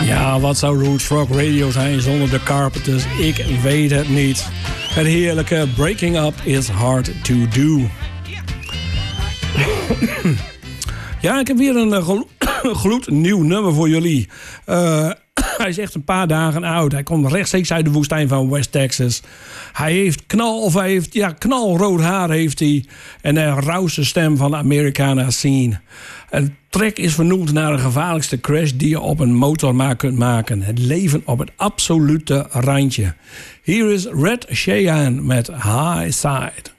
Ja, wat zou Roots Rock Radio zijn zonder de Carpenters? Ik weet het niet. Het heerlijke Breaking Up is Hard to Do. Ja, ik heb weer een gloednieuw nummer voor jullie. Hij is echt een paar dagen oud. Hij komt rechtstreeks uit de woestijn van West Texas. Hij heeft knalrood haar heeft hij. En een rauwste stem van de Americana scene. Het track is vernoemd naar de gevaarlijkste crash die je op een motor kunt maken. Het leven op het absolute randje. Hier is Red Cheyenne met High Side.